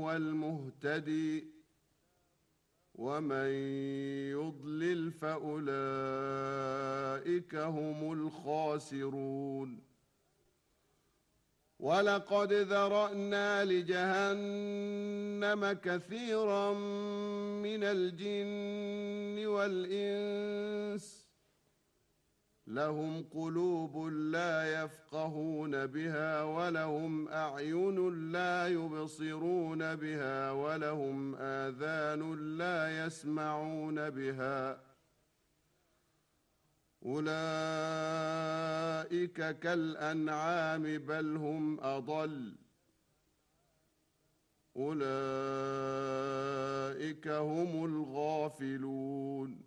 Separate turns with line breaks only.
هو المهتدي ومن يضلل فأولئك هم الخاسرون ولقد ذرأنا لجهنم كثيرا من الجن والإنس لهم قلوب لا يفقهون بها ولهم أعين لا يبصرون بها ولهم آذان لا يسمعون بها أولئك كالأنعام بل هم أضل أولئك هم الغافلون